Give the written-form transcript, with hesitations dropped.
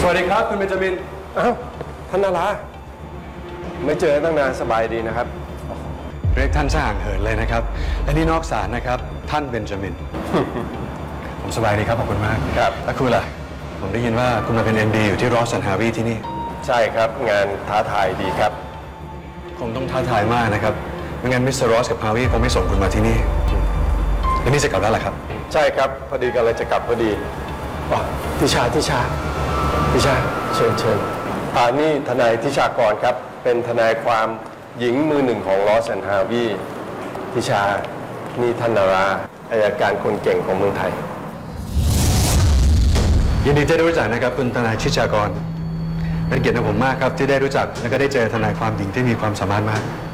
วัสดีครับคุณเบนจามินอ้าวท่านนาราไม่เจอตั้งนานสบายดีนะครับเรียกท่านช่างห่างเหินเลยนะครับและนี่นอกศาลนะครับท่านเบนจามิน ผมสบายดีครับขอบคุณมากครับแล้วคุณล่ะผมได้ยินว่าคุณมาเป็น MD อยู่ที่รอสแอนด์ฮาร์วีที่นี่ใช่ครับงานท้าทายดีครับคงต้องท้าทายมากนะครับไม่งั้นมิสเตอร์รอสกับฮาร์วีคงไม่ส่งคุณมาที่นี่แล้วนี่จะกลับแล้วเหรอครับใช่ครับพอดีกำลังจะกลับพอดีอ๋อทิชาเชิญนี่ทนายทิชากรครับเป็นทนายความหญิงมือหนึ่งของลอสแอนด์ฮาร์วีทิชานี่ท่านนาราอัยการคนเก่งของเมืองไทยยินดีที่ได้รู้จักนะครับคุณทนายชิชากรเป็นเกียรติของผมมากครับที่ได้รู้จักและก็ได้เจอทนายความหญิงที่มีความสามารถมาก